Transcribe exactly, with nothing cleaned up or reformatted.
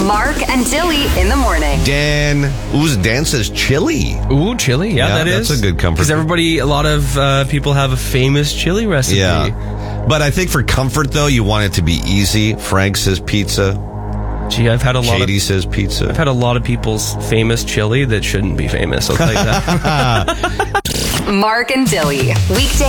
Mark and Dilly in the morning. Dan, ooh, Dan says chili. Ooh, chili. Yeah, Yeah, that is. that's a good comfort. Because everybody, a lot of uh, people have a famous chili recipe. Yeah. But I think for comfort, though, you want it to be easy. Frank says pizza. Gee, I've had a lot Shady of... says pizza. I've had a lot of people's famous chili that shouldn't be famous. I'll tell you that. Mark and Dilly. Weekday